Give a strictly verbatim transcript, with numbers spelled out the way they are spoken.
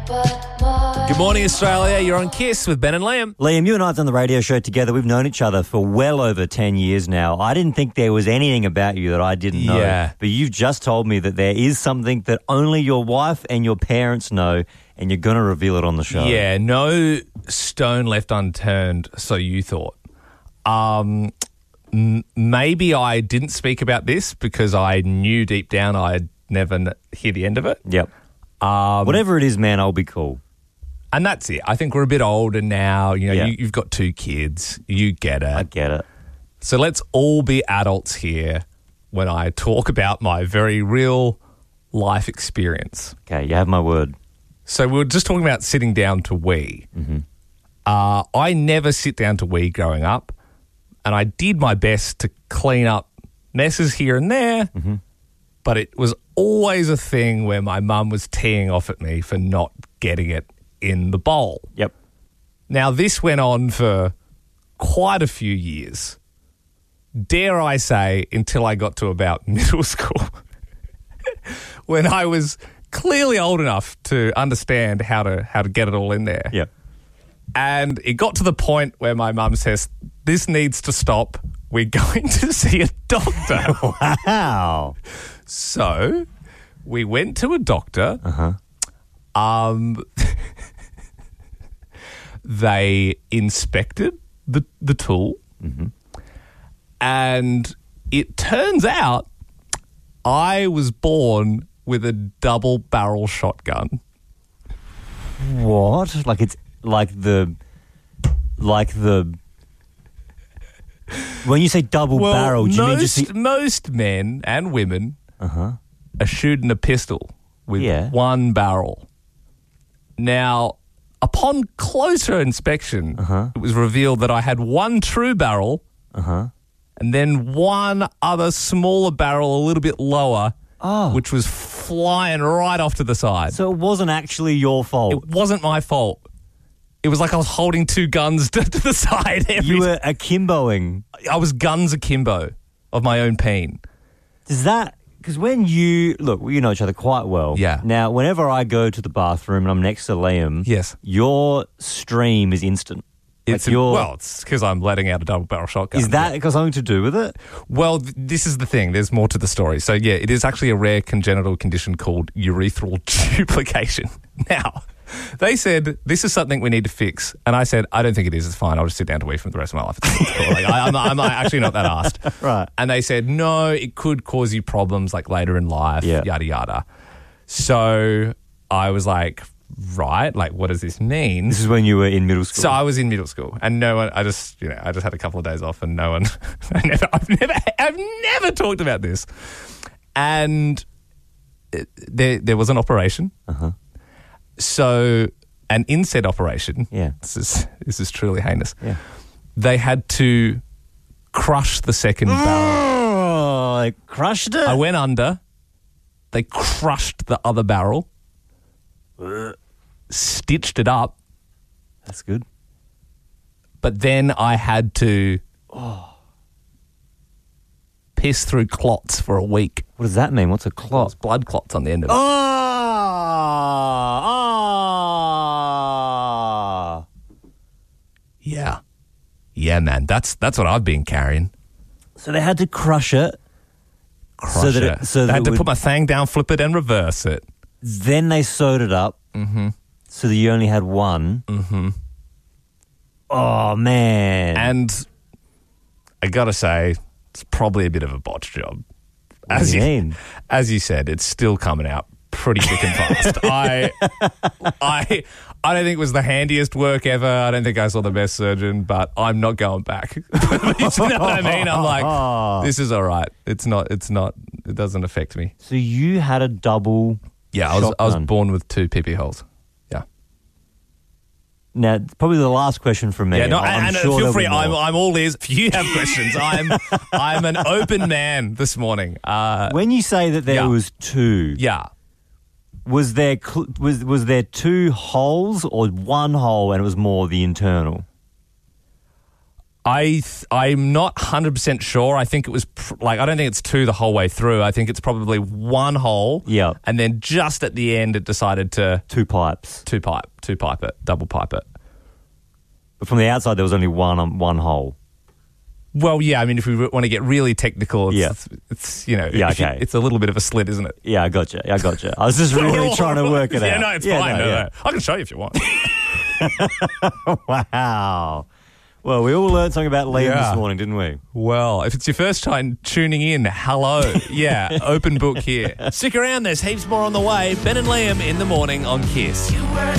Good morning, Australia. You're on Kiss with Ben and Liam. Liam, you and I have done the radio show together. We've known each other for well over ten years now. I didn't think there was anything about you that I didn't know. Yeah. But you've just told me that there is something that only your wife and your parents know, and you're going to reveal it on the show. Yeah, no stone left unturned, so you thought. Um, m- maybe I didn't speak about this because I knew deep down I'd never n- hear the end of it. Yep. Um, Whatever it is, man, I'll be cool. And that's it. I think we're a bit older now. You know, Yeah. you, you've got two kids. You get it. I get it. So let's all be adults here when I talk about my very real life experience. Okay, you have my word. So we were just talking about sitting down to wee. Mm-hmm. Uh, I never sit down to wee growing up, and I did my best to clean up messes here and there, Mm-hmm. but it was always a thing where my mum was teeing off at me for not getting it in the bowl. Yep. Now, this went on for quite a few years. Dare I say, until I got to about middle school, when I was clearly old enough to understand how to how to get it all in there. Yep. And it got to the point where my mum says, this needs to stop. We're going to see a doctor. Wow. So we went to a doctor. Uh-huh. Um, they inspected the, the tool. Mm-hmm. And it turns out I was born with a double barrel shotgun. What? Like it's like the like the when you say double Well, barrel, do you most, mean just the, most men and women uh-huh. are shooting a pistol with Yeah. one barrel. Now, upon closer inspection, Uh-huh. it was revealed that I had one true barrel Uh-huh. and then one other smaller barrel a little bit lower, Oh. which was flying right off to the side. So it wasn't actually your fault. It wasn't my fault. It was like I was holding two guns to, to the side. Every You were akimboing. I was guns akimbo of my own peen. Does that because when you look, you know each other quite well. Yeah. Now, whenever I go to the bathroom and I'm next to Liam, Yes. your stream is instant. It's like your, well, it's because I'm letting out a double barrel shotgun. is that got something to do with it? Well, th- this is the thing. There's more to the story. So, yeah, it is actually a rare congenital condition called urethral duplication. Now, they said, this is something we need to fix. And I said, I don't think it is. It's fine. I'll just sit down to wait for the rest of my life. It's cool. Like, I, I'm, I'm actually not that asked. Right. And they said, no, it could cause you problems like later in life, Yeah. yada, yada. So I was like, right, like, what does this mean? This is when you were in middle school. So I was in middle school, and no one. I just, you know, I just had a couple of days off, and no one. I never, I've never, I've never talked about this. And it, there, there was an operation. Uh-huh. So, and in said operation, Yeah. this is this is truly heinous. Yeah. They had to crush the second barrel. Oh, they crushed it. I went under. They crushed the other barrel, stitched it up. That's good. But then I had to piss through clots for a week. What does that mean? What's a Clots, clot? blood clots on the end of it. Oh, oh. Yeah. Yeah, man. That's that's what I've been carrying. So they had to crush it. Crush So that it. it- so I that had it to would- put my thing down, flip it, and reverse it. Then they sewed it up. Mm-hmm. So that you only had one. Mm-hmm. Oh, man. And I gotta say, it's probably a bit of a botch job. What do you mean? As you said, it's still coming out pretty thick and fast. I, I, I don't think it was the handiest work ever. I don't think I saw the best surgeon, but I'm not going back. You know what I mean? I'm like, this is all right. It's not. It's not. It doesn't affect me. So you had a double. Yeah, I was. I was shotgun. born with two pee pee holes. Yeah. Now, probably the last question from me. Yeah. No, I'm and sure feel there'll free. be more. I'm. I'm all ears. If you have questions, I'm. I'm an open man this morning. Uh, When you say that there Yeah. was two, yeah. was there cl- was was there two holes or one hole and it was more the internal? I th- I'm not one hundred percent sure. I think it was pr- like I don't think it's two the whole way through. I think it's probably one hole. Yeah. And then just at the end, it decided to Two pipes. two pipe, two pipe it, double pipe it. But from the outside, there was only one on one hole. Well, yeah. I mean, if we re- want to get really technical, it's, Yeah. it's, it's you know, Yeah, if you- okay. it's a little bit of a slit, isn't it? Yeah, I gotcha. I gotcha. I was just really trying to work it yeah, out. no, it's Yeah, fine. no, No, yeah. no. I can show you if you want. Wow. Well, we all learned something about Liam Yeah. this morning, didn't we? Well, if it's your first time tuning in, hello. Yeah, open book here. Stick around, there's heaps more on the way. Ben and Liam in the morning on Kiss.